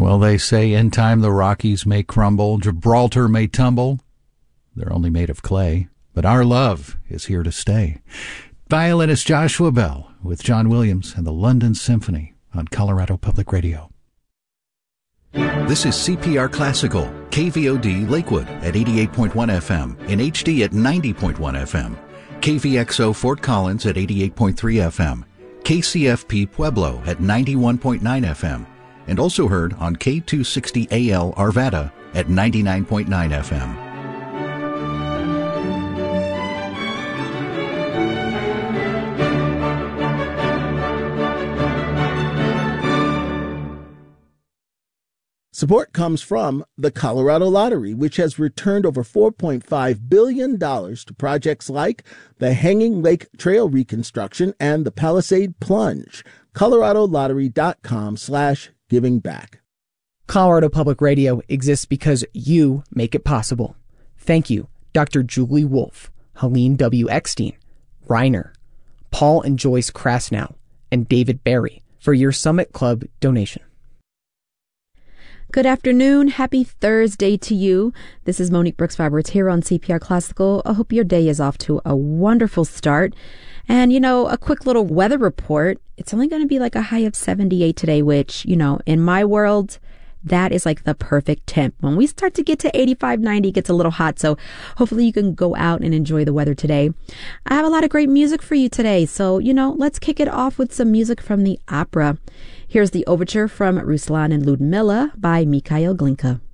Well, they say in time the Rockies may crumble, Gibraltar may tumble. They're only made of clay, but our love is here to stay. Violinist Joshua Bell with John Williams and the London Symphony on Colorado Public Radio. This is CPR Classical, KVOD Lakewood at 88.1 FM, in HD at 90.1 FM, KVXO Fort Collins at 88.3 FM, KCFP Pueblo at 91.9 FM, and also heard on K260AL Arvada at 99.9 FM. Support comes from the Colorado Lottery, which has returned over $4.5 billion to projects like the Hanging Lake Trail reconstruction and the Palisade Plunge. ColoradoLottery.com/giving back. Colorado Public Radio exists because you make it possible. Thank you, Dr. Julie Wolf, Helene W. Eckstein, Reiner, Paul and Joyce Krasnow, and David Barry for your Summit Club donation. Good afternoon. Happy Thursday to you. This is Monique Brooks-Fiber. It's here on CPR Classical. I hope your day is off to a wonderful start. And, a quick little weather report. It's only going to be like a high of 78 today, which, in my world, that is like the perfect temp. When we start to get to 85, 90, it gets a little hot. So hopefully you can go out and enjoy the weather today. I have a lot of great music for you today. So, let's kick it off with some music from the opera. Here's the overture from Ruslan and Ludmilla by Mikhail Glinka.